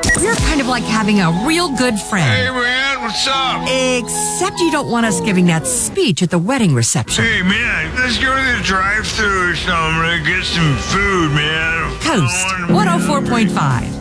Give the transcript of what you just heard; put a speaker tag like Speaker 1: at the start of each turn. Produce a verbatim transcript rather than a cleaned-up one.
Speaker 1: We're kind of like having a real good friend.
Speaker 2: Hey, man, what's up?
Speaker 1: Except you don't want us giving that speech at the wedding reception.
Speaker 2: Hey, man, let's go to the drive-thru or something and get some food, man.
Speaker 1: Coast one oh four point five.